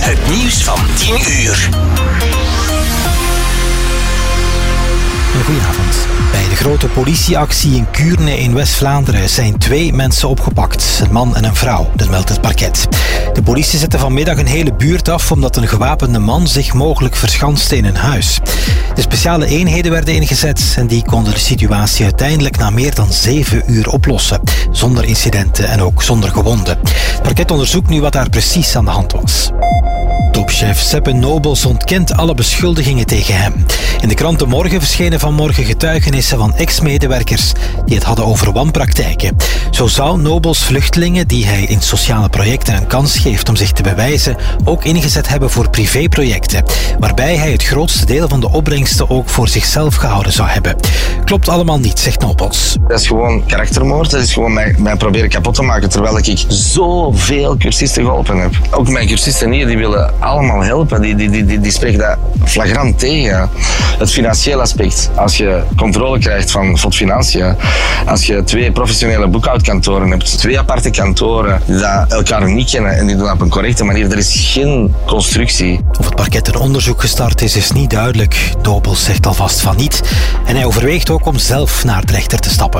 Het nieuws van 10 uur. Goedenavond. Bij de grote politieactie in Kuurne in West-Vlaanderen zijn 2 mensen opgepakt. Een man en een vrouw, dat meldt het parket. De politie zette vanmiddag een hele buurt af omdat een gewapende man zich mogelijk verschanste in een huis. De speciale eenheden werden ingezet en die konden de situatie uiteindelijk na meer dan 7 uur oplossen. Zonder incidenten en ook zonder gewonden. Het parket onderzoekt nu wat daar precies aan de hand was. Topchef Seppe Nobels ontkent alle beschuldigingen tegen hem. In de krant De Morgen verschenen vanmorgen getuigenissen van ex-medewerkers die het hadden over wanpraktijken. Zo zou Nobels vluchtelingen die hij in sociale projecten een kans geeft om zich te bewijzen ook ingezet hebben voor privéprojecten, waarbij hij het grootste deel van de opbrengsten ook voor zichzelf gehouden zou hebben. Klopt allemaal niet, zegt Nobels. Dat is gewoon karaktermoord, dat is gewoon mij proberen kapot te maken, terwijl ik zoveel cursisten geholpen heb. Ook mijn cursisten hier, die willen allemaal helpen, die spreken dat flagrant tegen. Het financiële aspect, als je controle krijgt van financiën, als je 2 professionele boekhoudkantoren hebt, 2 aparte kantoren die elkaar niet kennen en die doen op een correcte manier, er is geen constructie. Of het parket een onderzoek gestart is niet duidelijk. Nobels zegt alvast van niet en hij overweegt ook om zelf naar de rechter te stappen.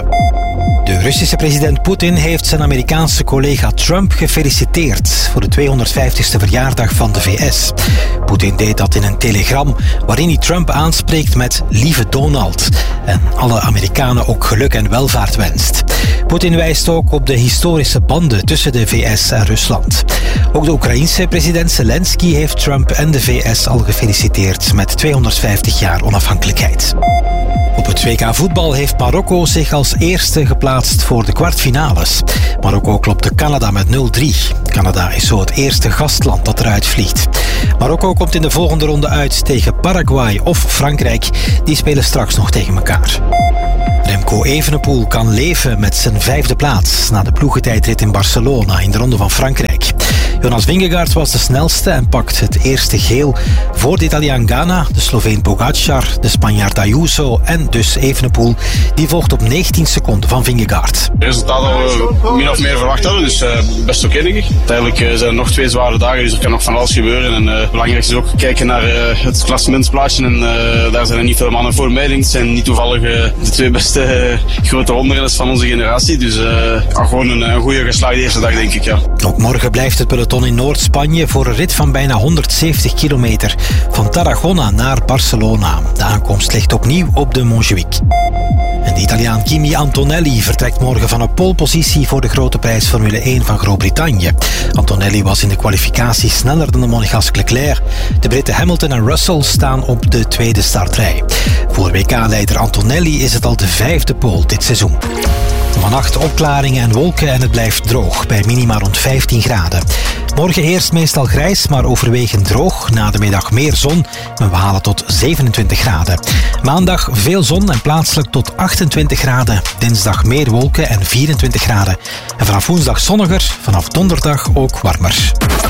De Russische president Poetin heeft zijn Amerikaanse collega Trump gefeliciteerd voor de 250ste verjaardag van de VS. Poetin deed dat in een telegram waarin hij Trump aanspreekt met lieve Donald en alle Amerikanen ook geluk en welvaart wenst. Poetin wijst ook op de historische banden tussen de VS en Rusland. Ook de Oekraïense president Zelensky heeft Trump en de VS al gefeliciteerd met 250 jaar onafhankelijkheid. Op het WK voetbal heeft Marokko zich als eerste geplaatst voor de kwartfinales. Marokko klopte Canada met 0-3. Canada is zo het eerste gastland dat eruit vliegt. Marokko komt in de volgende ronde uit tegen Paraguay of Frankrijk. Die spelen straks nog tegen elkaar. Remco Evenepoel kan leven met zijn 5e plaats na de ploegentijdrit in Barcelona in de Ronde van Frankrijk. Jonas Vingegaard was de snelste en pakt het eerste geel voor de Italiaan Ganna, de Sloveen Pogacar, de Spanjaard Ayuso en dus Evenepoel. Die volgt op 19 seconden van Vingegaard. Het resultaat dat we min of meer verwacht hadden, dus best oké, denk ik. Uiteindelijk zijn er nog 2 zware dagen, dus er kan nog van alles gebeuren. En het belangrijkste is ook kijken naar het klassementsplaatje en daar zijn er niet veel mannen voor mij. Het zijn niet toevallig de 2 beste grote honderdrenners van onze generatie. Dus gewoon een goede geslaagde eerste dag, denk ik, ja. Ook morgen blijft het peloton in Noord-Spanje voor een rit van bijna 170 kilometer van Tarragona naar Barcelona. De aankomst ligt opnieuw op de Montjuïc. En de Italiaan Kimi Antonelli vertrekt morgen van een polepositie voor de grote prijs Formule 1 van Groot-Brittannië. Antonelli was in de kwalificatie sneller dan de Monegask Leclerc. De Britten Hamilton en Russell staan op de 2e startrij. Voor WK-leider Antonelli is het al de 5e pole dit seizoen. Vannacht opklaringen en wolken en het blijft droog, bij minima rond 15 graden. Morgen eerst meestal grijs, maar overwegend droog. Na de middag meer zon en we halen tot 27 graden. Maandag veel zon en plaatselijk tot 28 graden. Dinsdag meer wolken en 24 graden. En vanaf woensdag zonniger, vanaf donderdag ook warmer.